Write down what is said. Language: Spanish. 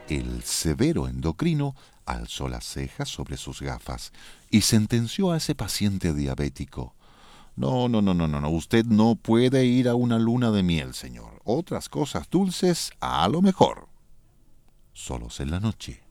El severo endocrino alzó las cejas sobre sus gafas y sentenció a ese paciente diabético. No, no, no, no, no, no. Usted no puede ir a una luna de miel, señor. Otras cosas dulces, a lo mejor. Solos en la noche.